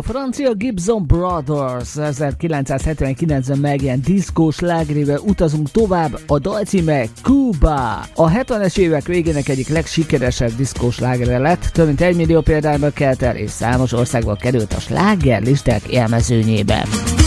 Francia Gibson Brothers 1979-ben megjelent diszkós slágerével utazunk tovább, a dal címe Cuba. A 70-es évek végének egyik legsikeresebb diszkós slágere lett, több mint 1 millió példányba kelt el, és számos országban került a slágerlisták élmezőnyébe.